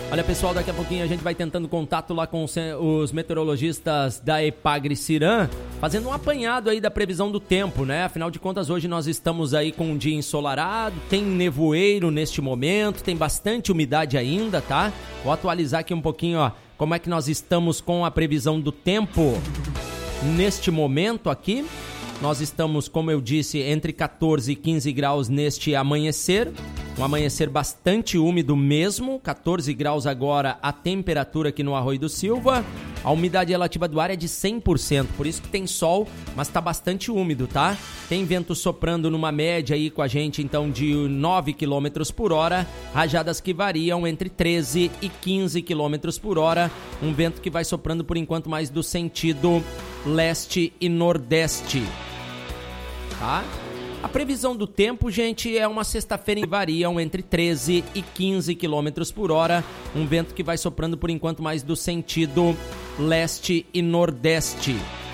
Olha, pessoal, daqui a pouquinho a gente vai tentando contato lá com os meteorologistas da Epagre-Ciran, fazendo um apanhado aí da previsão do tempo, né? Afinal de contas, hoje nós estamos aí com um dia ensolarado, tem nevoeiro neste momento, tem bastante umidade ainda, tá? Vou atualizar aqui um pouquinho, ó, como é que nós estamos com a previsão do tempo neste momento aqui. Nós estamos, como eu disse, entre 14 e 15 graus neste amanhecer. Um amanhecer bastante úmido mesmo. 14 graus agora a temperatura aqui no Arroio do Silva. A umidade relativa do ar é de 100%. Por isso que tem sol, mas está bastante úmido, tá? Tem vento soprando numa média aí com a gente, então, de 9 km por hora. Rajadas que variam entre 13 e 15 km por hora. Um vento que vai soprando, por enquanto, mais do sentido leste e nordeste. Tá? A previsão do tempo, gente, é uma sexta-feira que variam entre 13 e 15 km por hora. Um vento que vai soprando, por enquanto, mais do sentido leste e nordeste.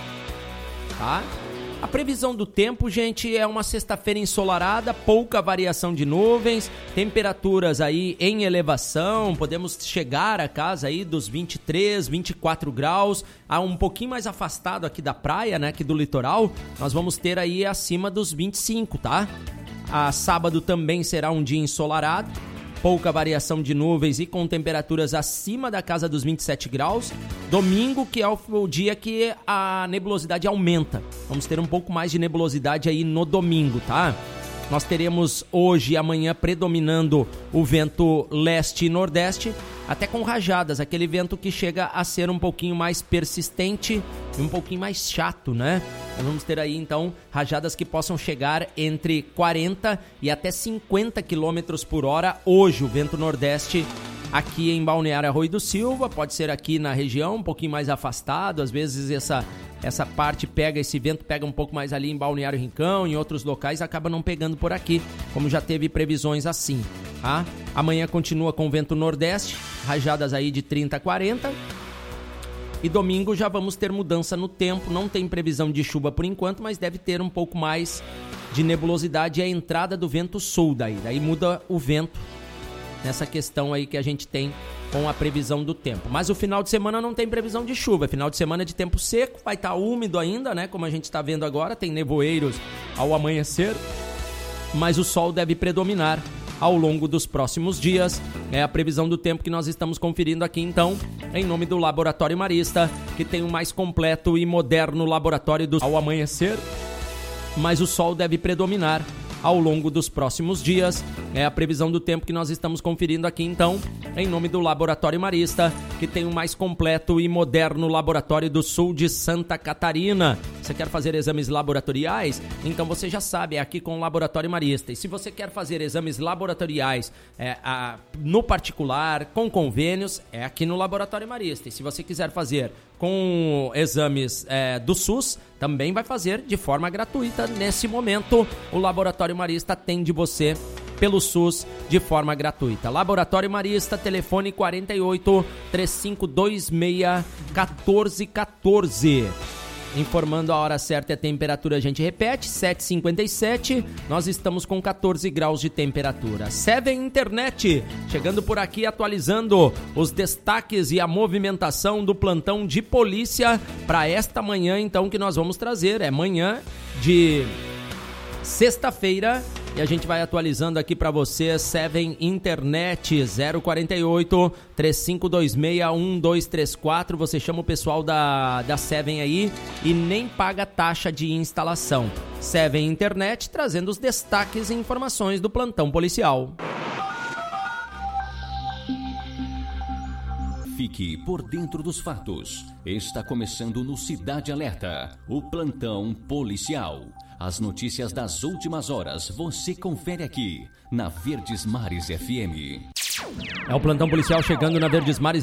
Tá? A previsão do tempo, gente, é uma sexta-feira ensolarada, pouca variação de nuvens, temperaturas aí em elevação, podemos chegar a casa aí dos 23, 24 graus, um pouquinho mais afastado aqui da praia, né, aqui do litoral, nós vamos ter aí acima dos 25, tá? A sábado também será um dia ensolarado, pouca variação de nuvens e com temperaturas acima da casa dos 27 graus. Domingo, que é o dia que a nebulosidade aumenta. Vamos ter um pouco mais de nebulosidade aí no domingo, tá? Nós teremos hoje e amanhã predominando o vento leste e nordeste, até com rajadas, aquele vento que chega a ser um pouquinho mais persistente e um pouquinho mais chato, né? Nós vamos ter aí, então, rajadas que possam chegar entre 40 e até 50 km por hora. Hoje, o vento nordeste aqui em Balneário Arroio do Silva, pode ser aqui na região, um pouquinho mais afastado, às vezes essa parte esse vento pega um pouco mais ali em Balneário Rincão, em outros locais acaba não pegando por aqui, como já teve previsões assim, tá? Amanhã continua com vento nordeste, rajadas aí de 30 a 40. E domingo já vamos ter mudança no tempo, não tem previsão de chuva por enquanto, mas deve ter um pouco mais de nebulosidade e a entrada do vento sul daí muda o vento nessa questão aí que a gente tem com a previsão do tempo. Mas o final de semana não tem previsão de chuva, final de semana é de tempo seco, vai estar úmido ainda, né, como a gente está vendo agora, tem nevoeiros ao amanhecer, mas o sol deve predominar ao longo dos próximos dias. É a previsão do tempo que nós estamos conferindo aqui, então, em nome do Laboratório Marista, que tem o mais completo e moderno laboratório ao amanhecer, mas o sol deve predominar ao longo dos próximos dias. É a previsão do tempo que nós estamos conferindo aqui, então, em nome do Laboratório Marista, que tem o mais completo e moderno laboratório do sul de Santa Catarina. Você quer fazer exames laboratoriais? Então você já sabe, é aqui com o Laboratório Marista. E se você quer fazer exames laboratoriais no particular, com convênios, é aqui no Laboratório Marista. E se você quiser fazer com exames do SUS, também vai fazer de forma gratuita. Nesse momento, o Laboratório Marista atende você pelo SUS de forma gratuita. Laboratório Marista, telefone 48 3526 1414. Informando a hora certa e a temperatura, a gente repete, 7h57, nós estamos com 14 graus de temperatura. Seven Internet, chegando por aqui atualizando os destaques e a movimentação do plantão de polícia para esta manhã, então, que nós vamos trazer. É manhã de sexta-feira e a gente vai atualizando aqui para você. Seven Internet, 048 3526 1234. Você chama o pessoal da Seven aí e nem paga taxa de instalação. Seven Internet, trazendo os destaques e informações do plantão policial. Fique por dentro dos fatos. Está começando no Cidade Alerta, o plantão policial. As notícias das últimas horas você confere aqui na Verdes Mares FM. É o plantão policial chegando na Verdes Mares